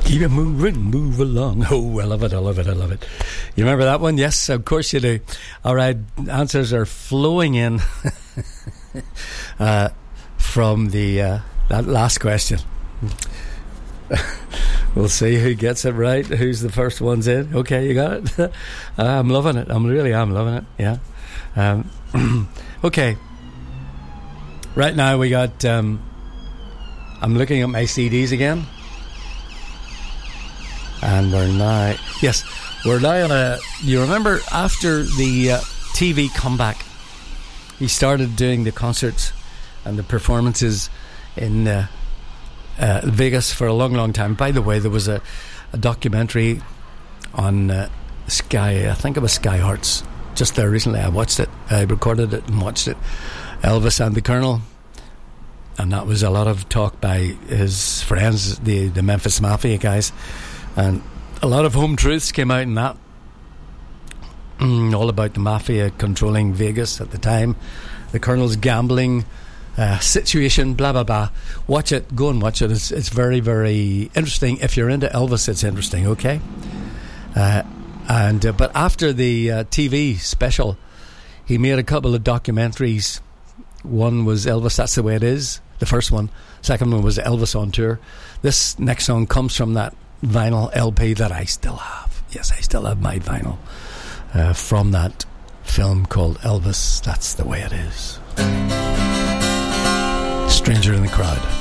Keep it moving, move along. Oh, I love it, I love it, I love it. You remember that one? Yes, of course you do. All right, answers are flowing in from the that last question. We'll see who gets it right, who's the first ones in. Okay, you got it. I'm loving it. I really am loving it. Yeah. Okay. Right now we got. I'm looking at my CDs again. And we're now on a. You remember after the TV comeback, he started doing the concerts and the performances in Vegas for a long, long time. By the way, there was a documentary on Sky. I think it was Sky Arts. Just there recently, I watched it. I recorded it and watched it. Elvis and the Colonel, and that was a lot of talk by his friends, the Memphis Mafia guys. And a lot of home truths came out in that. All about the mafia controlling Vegas at the time, the Colonel's gambling situation, blah blah blah. Watch it, go and watch it. It's very, very interesting. If you're into Elvis, it's interesting. Okay. But after the TV special, he made a couple of documentaries. One was Elvis, That's the Way It Is, the first one. Second one was Elvis on Tour. This next song comes from that vinyl LP that I still have. Yes, I still have my vinyl from that film called Elvis, That's the Way It Is. Stranger in the Crowd.